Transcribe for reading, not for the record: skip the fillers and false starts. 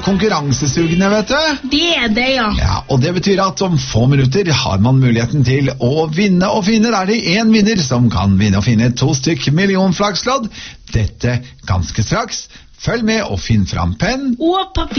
konkurransesugende, vet du. Det er det, ja. Ja, og det betyr at om få minutter har man muligheten til å vinne og finne. Der er det en vinner som kan vinne og finne 2 stykk millionflakslodd. Dette ganske straks. Følg med og finn fram penn Og papir.